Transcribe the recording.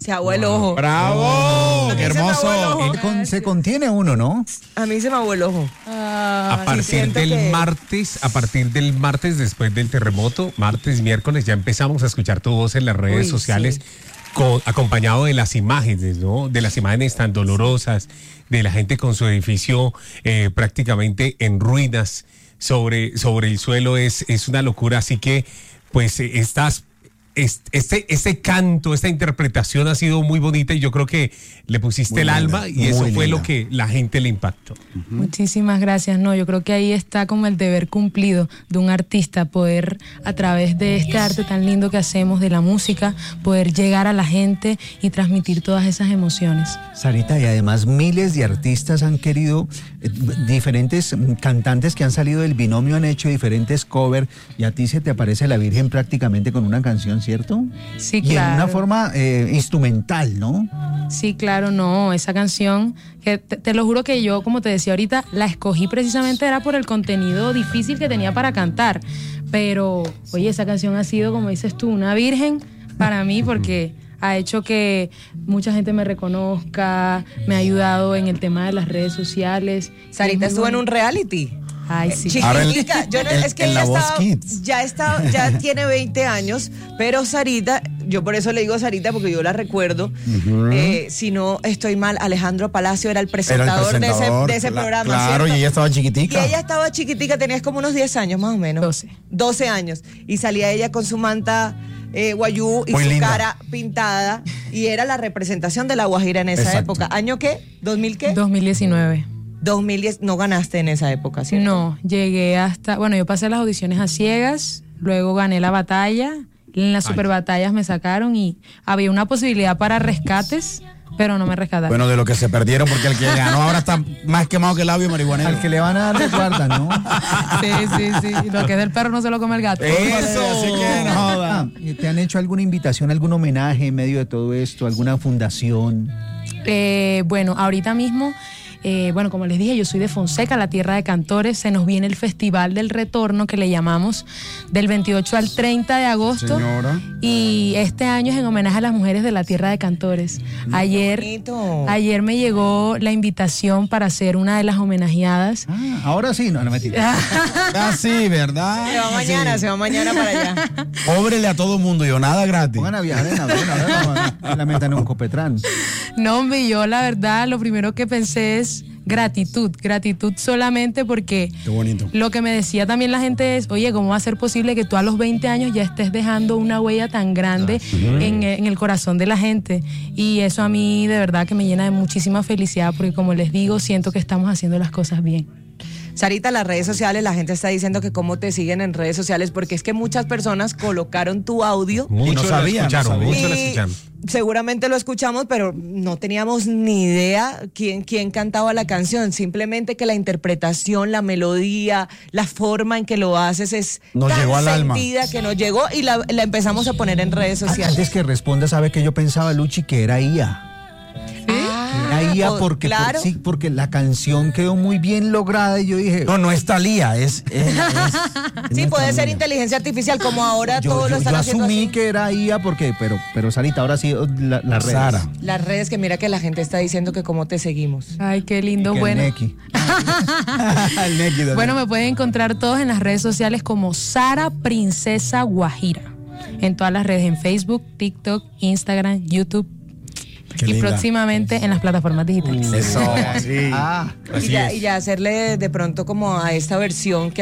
Se aguó el ojo. ¡Bravo! ¡Qué hermoso! Se contiene uno, ¿no? A mí se me aguó el ojo. A partir del martes después del terremoto, martes, miércoles, ya empezamos a escuchar tu voz en las redes sociales, acompañado de las imágenes, ¿no? De las imágenes tan dolorosas, de la gente con su edificio prácticamente en ruinas sobre el suelo. Es una locura, así que pues este canto, esta interpretación ha sido muy bonita y yo creo que le pusiste el alma y eso fue lo que la gente le impactó. Muchísimas gracias. No, yo creo que ahí está como el deber cumplido de un artista, poder a través de este arte tan lindo que hacemos, de la música, poder llegar a la gente y transmitir todas esas emociones. Sarita, y además miles de artistas han querido, diferentes cantantes que han salido del binomio han hecho diferentes covers y a ti se te aparece la Virgen prácticamente con una canción, ¿cierto? Sí, y claro. en una forma instrumental, ¿no? Sí, claro, no, esa canción, que te lo juro que yo, como te decía ahorita, la escogí precisamente era por el contenido difícil que tenía para cantar, pero, oye, esa canción ha sido, como dices tú, una virgen para mí porque ha hecho que mucha gente me reconozca, me ha ayudado en el tema de las redes sociales. Sarita estuvo en un reality. Ay, sí. Chiquitica. Es que ya tiene 20 años, pero Sarita, yo por eso le digo Sarita porque yo la recuerdo. Si no estoy mal, Alejandro Palacio era el presentador, de ese programa. Claro, ¿cierto? y ella estaba chiquitica. Y ella estaba chiquitica, tenías como unos 10 años más o menos. 12 años. Y salía ella con su manta guayú y muy su linda cara pintada. Y era la representación de La Guajira en esa época. ¿Año qué? ¿2000 qué? 2019. 2010, no ganaste en esa época, ¿cierto? No, llegué hasta, bueno, yo pasé las audiciones a ciegas, luego gané la batalla, en las super batallas me sacaron y había una posibilidad para rescates, pero no me rescataron. Bueno, de lo que se perdieron, porque el que ganó ahora está más quemado que el labio marihuanero. Al que le van a dar resguarda, ¿no? Sí, lo que es del perro no se lo come el gato. Eso, así que no joda. ¿Te han hecho alguna invitación, algún homenaje en medio de todo esto, alguna fundación? Bueno, ahorita mismo... bueno, como les dije, yo soy de Fonseca, la tierra de cantores. Se nos viene el Festival del Retorno, que le llamamos, del 28 al 30 de agosto. Señora. Y este año es en homenaje a las mujeres de la tierra de cantores. Ayer me llegó la invitación para ser una de las homenajeadas. Ahora sí, no me tires. Sí, ¿verdad? Se va mañana para allá. Óbrele a todo mundo, yo nada gratis. Pongan a viajar en avión, la metan en un copetrán. No, hombre, yo la verdad, lo primero que pensé es gratitud solamente porque qué bonito. Lo que me decía también la gente es, oye, ¿cómo va a ser posible que tú a los 20 años ya estés dejando una huella tan grande en el corazón de la gente? Y eso a mí de verdad que me llena de muchísima felicidad porque, como les digo, siento que estamos haciendo las cosas bien. Sarita, las redes sociales, la gente está diciendo que cómo te siguen en redes sociales, porque es que muchas personas colocaron tu audio. Muchos lo escucharon. Seguramente lo escuchamos, pero no teníamos ni idea quién cantaba la canción. Simplemente que la interpretación, la melodía, la forma en que lo haces es nos tan llegó al sentida alma. que nos llegó y la empezamos a poner en redes sociales. Antes que responda, ¿sabe que yo pensaba, Luchi, que era IA? Era IA porque, claro. porque la canción quedó muy bien lograda y yo dije... No es Thalía, sí, puede ser inteligencia artificial, como ahora todos lo están haciendo asumí así. que era IA porque, pero Sarita, ahora sí las redes. Sara. Las redes, que mira que la gente está diciendo que cómo te seguimos. Ay, qué lindo, Que bueno. el Neki. El Neki, Bueno, me pueden encontrar todos en las redes sociales como Sara Princesa Guajira. En todas las redes, en Facebook, TikTok, Instagram, YouTube. Qué y linda. próximamente en las plataformas digitales. Eso, sí. Y ya hacerle de pronto como a esta versión que